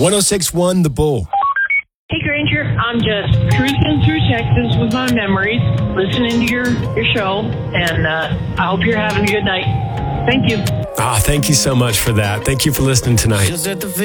1061 The Bull. Hey, Granger, I'm just cruising through Texas with my memories, listening to your show, and I hope you're having a good night. Thank you. Thank you so much for that. Thank you for listening tonight.